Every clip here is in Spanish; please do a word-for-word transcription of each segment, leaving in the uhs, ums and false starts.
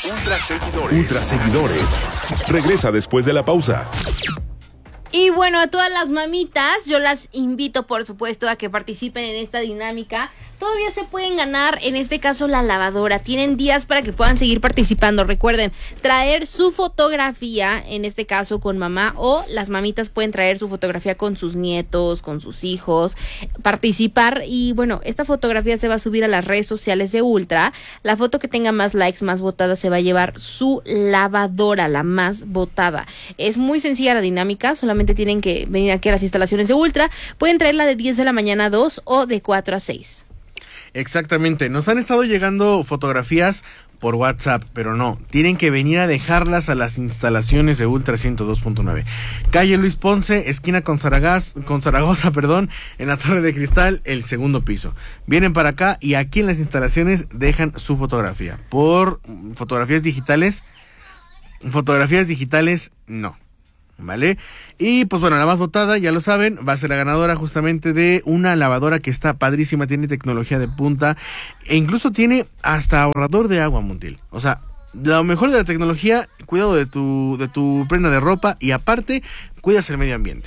Ultra seguidores. Ultra seguidores. Regresa después de la pausa. Y bueno, a todas las mamitas, yo las invito, por supuesto, a que participen en esta dinámica. Todavía se pueden ganar, en este caso, la lavadora. Tienen días para que puedan seguir participando. Recuerden, traer su fotografía, en este caso con mamá, o las mamitas pueden traer su fotografía con sus nietos, con sus hijos, participar. Y bueno, esta fotografía se va a subir a las redes sociales de Ultra. La foto que tenga más likes, más votada, se va a llevar su lavadora, la más votada. Es muy sencilla la dinámica, solamente tienen que venir aquí a las instalaciones de Ultra. Pueden traerla de diez de la mañana a dos o de cuatro a seis. Exactamente, nos han estado llegando fotografías por WhatsApp, pero no, tienen que venir a dejarlas a las instalaciones de Ultra ciento dos punto nueve. Calle Luis Ponce, esquina con Zaragoza, con Zaragoza, perdón, en la Torre de Cristal, el segundo piso. Vienen para acá y aquí en las instalaciones dejan su fotografía. Por fotografías digitales, fotografías digitales no. ¿Vale? Y pues bueno, la más votada, ya lo saben, va a ser la ganadora justamente de una lavadora que está padrísima, tiene tecnología de punta e incluso tiene hasta ahorrador de agua, Montiel. O sea, lo mejor de la tecnología, cuidado de tu, de tu prenda de ropa y aparte, cuidas el medio ambiente.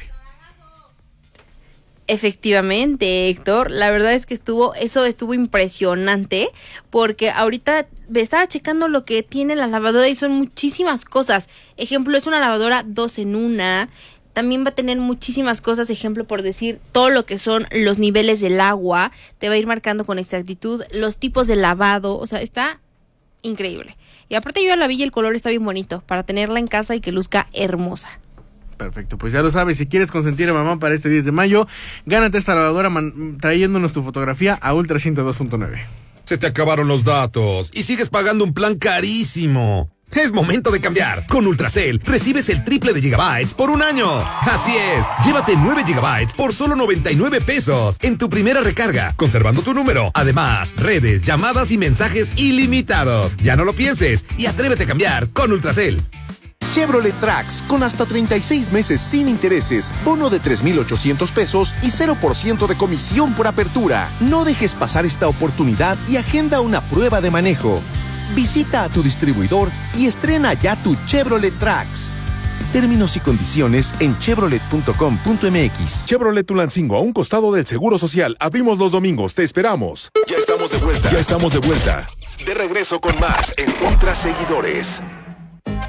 Efectivamente, Héctor, la verdad es que estuvo, eso estuvo impresionante, porque ahorita me estaba checando lo que tiene la lavadora y son muchísimas cosas. Ejemplo, es una lavadora dos en una, también va a tener muchísimas cosas, ejemplo, por decir, todo lo que son los niveles del agua, te va a ir marcando con exactitud los tipos de lavado, o sea, está increíble. Y aparte yo ya la vi y el color está bien bonito, para tenerla en casa y que luzca hermosa. Perfecto, pues ya lo sabes, si quieres consentir a mamá para este diez de mayo, gánate esta lavadora man- trayéndonos tu fotografía a Ultra ciento dos punto nueve. Se te acabaron los datos y sigues pagando un plan carísimo. Es momento de cambiar. Con Ultracel recibes el triple de gigabytes por un año. Así es, llévate nueve gigabytes por solo noventa y nueve pesos en tu primera recarga, conservando tu número. Además, redes, llamadas y mensajes ilimitados. Ya no lo pienses y atrévete a cambiar con Ultracel. Chevrolet Trax, con hasta treinta y seis meses sin intereses, bono de tres mil ochocientos pesos y cero por ciento de comisión por apertura. No dejes pasar esta oportunidad y agenda una prueba de manejo. Visita a tu distribuidor y estrena ya tu Chevrolet Trax. Términos y condiciones en chevrolet punto com punto m x. Chevrolet Tulancingo, a un costado del Seguro Social. Abrimos los domingos, te esperamos. Ya estamos de vuelta. Ya estamos de vuelta. De regreso con más en Ultra Seguidores.